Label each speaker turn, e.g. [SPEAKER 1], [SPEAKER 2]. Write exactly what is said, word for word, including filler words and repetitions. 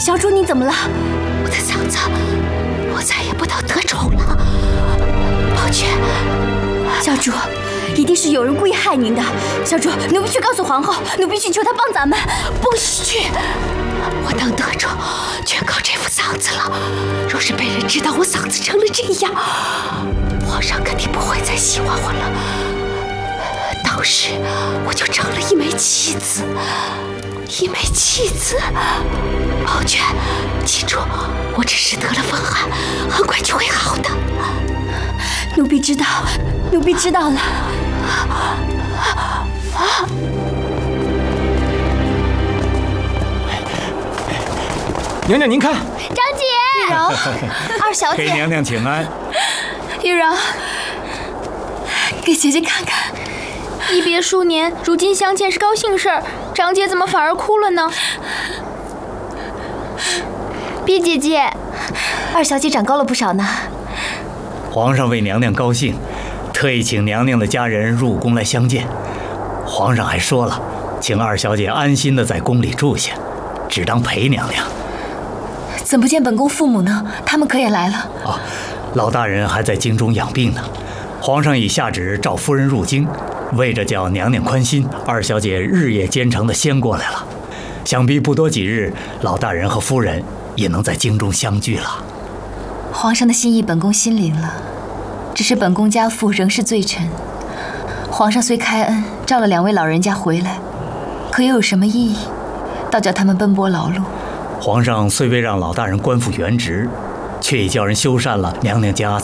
[SPEAKER 1] 小主，你怎么了？
[SPEAKER 2] 我的嗓子，我再也不能得宠了。宝娟，
[SPEAKER 1] 小主，一定是有人故意害您的。小主，奴婢去告诉皇后，奴婢去求她帮咱们。
[SPEAKER 2] 不许去！我能得宠，全靠这副嗓子了。若是被人知道我嗓子成了这样，皇上肯定不会再喜欢我了。到时我就成了一枚弃子，一枚弃子。宝娟，记住，我只是得了风寒，很快就会好的。
[SPEAKER 1] 奴婢知道，奴婢知道了。
[SPEAKER 3] 娘娘您看，
[SPEAKER 1] 张姐，玉柔，二小姐，
[SPEAKER 3] 给娘娘请安。
[SPEAKER 1] 玉柔，给姐姐看看。
[SPEAKER 4] 一别数年，如今相见是高兴事儿，张姐怎么反而哭了呢？毕姐姐，
[SPEAKER 1] 二小姐长高了不少呢。
[SPEAKER 5] 皇上为娘娘高兴，特意请娘娘的家人入宫来相见。皇上还说了，请二小姐安心的在宫里住下，只当陪娘娘。
[SPEAKER 1] 怎不见本宫父母呢？他们可也来了？
[SPEAKER 5] 啊，老大人还在京中养病呢。皇上已下旨召夫人入京，为着叫娘娘宽心，二小姐日夜兼程的先过来了。想必不多几日，老大人和夫人也能在京中相聚了。
[SPEAKER 1] 皇上的心意，本宫心领了。只是本宫家父仍是罪臣，皇上虽开恩召了两位老人家回来，可又有什么意义？倒叫他们奔波劳碌。
[SPEAKER 5] 皇上虽未让老大人官复原职，却已叫人修缮了娘娘家